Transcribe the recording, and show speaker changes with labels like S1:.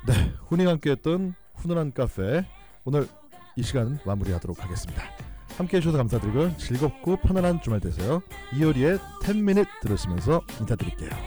S1: 네, 훈이가 함께했던 훈훈한 카페 오늘 이 시간 마무리하도록 하겠습니다. 함께해 주셔서 감사드리고요. 즐겁고 편안한 주말 되세요. 이효리의 10minute 들으시면서 인사드릴게요.